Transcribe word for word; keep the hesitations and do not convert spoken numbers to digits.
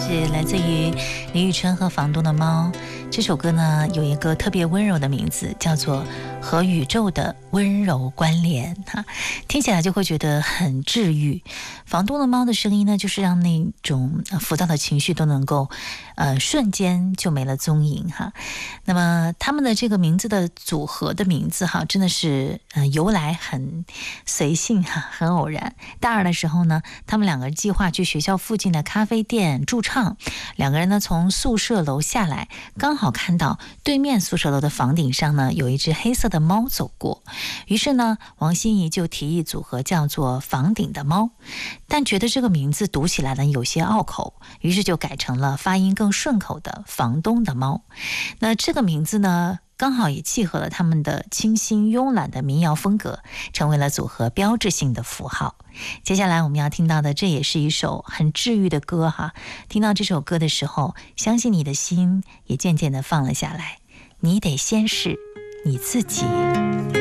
是来自于李宇春和房东的猫。这首歌呢有一个特别温柔的名字，叫做和宇宙的温柔关联哈，听起来就会觉得很治愈。房东的猫的声音呢，就是让那种浮躁的情绪都能够呃瞬间就没了踪影哈。那么他们的这个名字的组合的名字哈，真的是呃由来很随性哈，很偶然。大二的时候呢，他们两个计划去学校附近的咖啡店驻唱，两个人呢从宿舍楼下来，刚好看到对面宿舍楼的房顶上呢有一只黑色的猫走过，于是呢王心怡就提议组合叫做房顶的猫，但觉得这个名字读起来呢有些拗口，于是就改成了发音更顺口的房东的猫。那这个名字呢刚好也契合了他们的清新慵懒的民谣风格，成为了组合标志性的符号。接下来我们要听到的，这也是一首很治愈的歌哈。听到这首歌的时候，相信你的心也渐渐地放了下来。你得先是你自己。